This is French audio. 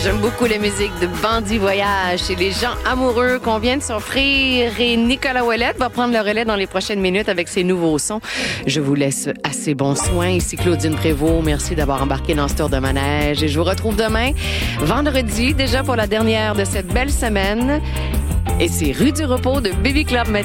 J'aime beaucoup la musique de Bandit Voyage. C'est les gens amoureux qu'on vient de s'offrir et Nicolas Ouellette va prendre le relais dans les prochaines minutes avec ses nouveaux sons. Je vous laisse assez bons soins. Ici Claudine Prévost. Merci d'avoir embarqué dans ce tour de manège et je vous retrouve demain, vendredi, déjà pour la dernière de cette belle semaine. Et c'est Rue du Repos de Baby Club maintenant.